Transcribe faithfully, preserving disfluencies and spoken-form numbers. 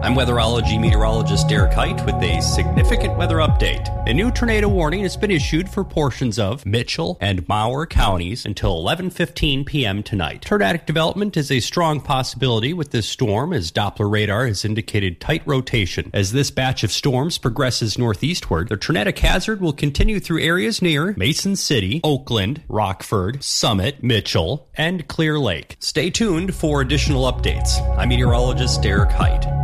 I'm weatherology meteorologist Derek Height with a significant weather update. A new tornado warning has been issued for portions of Mitchell and Mower counties until eleven fifteen p.m. tonight. Tornadic development is a strong possibility with this storm, as Doppler radar has indicated tight rotation. As this batch of storms progresses northeastward, the tornadic hazard will continue through areas near Mason City, Oakland, Rockford, Summit, Mitchell, and Clear Lake. Stay tuned for additional updates. I'm meteorologist Derek Height.